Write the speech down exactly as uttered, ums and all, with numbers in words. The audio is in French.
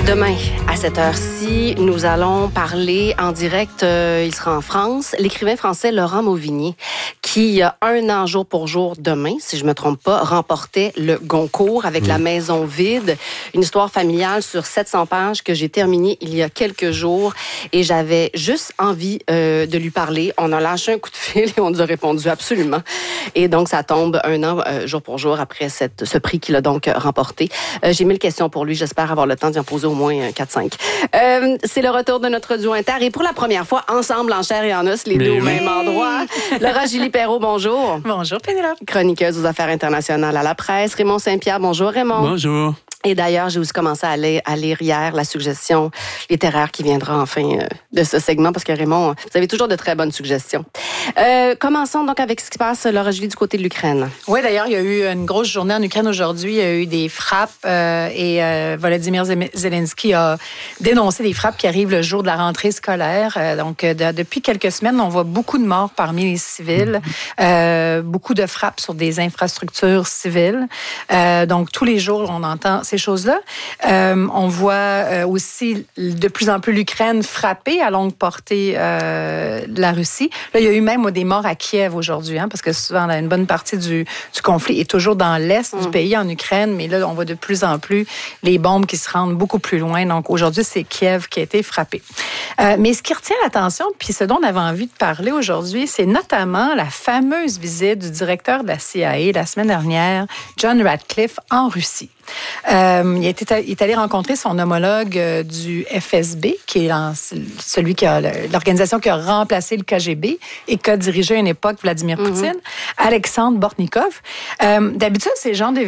Demain, à cette heure-ci, nous allons parler en direct, euh, il sera en France, l'écrivain français Laurent Mauvigny, qui, il y a un an jour pour jour demain, si je me trompe pas, remportait le Goncourt avec mmh. La Maison vide, une histoire familiale sur sept cents pages que j'ai terminée il y a quelques jours et j'avais juste envie euh, de lui parler. On a lâché un coup de fil et on nous a répondu absolument. Et donc, ça tombe un an euh, jour pour jour après cette, ce prix qu'il a donc remporté. Euh, j'ai mille questions pour lui, j'espère avoir le temps d'y en poser au moins quatre cinq. Euh, c'est le retour de notre duo inter et pour la première fois, ensemble en chair et en os, les Mais deux oui. au même endroit. Laura Julie Perrault, bonjour. Bonjour Pénélope. Chroniqueuse aux affaires internationales à la presse. Raymond Saint-Pierre, bonjour Raymond. Bonjour. Et d'ailleurs, j'ai aussi commencé à lire, à lire hier la suggestion littéraire qui viendra enfin euh, de ce segment, parce que Raymond, vous avez toujours de très bonnes suggestions. Euh, commençons donc avec ce qui se passe, Laura Julie, du côté de l'Ukraine. Oui, d'ailleurs, il y a eu une grosse journée en Ukraine aujourd'hui. Il y a eu des frappes euh, et euh, Volodymyr Zelensky a dénoncé des frappes qui arrivent le jour de la rentrée scolaire. Euh, donc, de, depuis quelques semaines, on voit beaucoup de morts parmi les civils, euh, beaucoup de frappes sur des infrastructures civiles. Euh, donc, tous les jours, on entend ces choses-là. Euh, on voit euh, aussi de plus en plus l'Ukraine frapper à longue portée euh, la Russie. Là, il y a eu même des morts à Kiev aujourd'hui, hein, parce que souvent, une bonne partie du, du conflit est toujours dans l'est mmh. du pays, en Ukraine, mais là, on voit de plus en plus les bombes qui se rendent beaucoup plus loin. Donc, aujourd'hui, c'est Kiev qui a été frappé. Euh, mais ce qui retient l'attention, puis ce dont on avait envie de parler aujourd'hui, c'est notamment la fameuse visite du directeur de la C I A la semaine dernière, John Ratcliffe, en Russie. Euh, il, était, il est allé rencontrer son homologue euh, du F S B, qui est en, celui qui a l'organisation qui a remplacé le K G B et qui a dirigé à une époque Vladimir Poutine, mm-hmm. Alexandre Bortnikov. Euh, d'habitude, ces gens de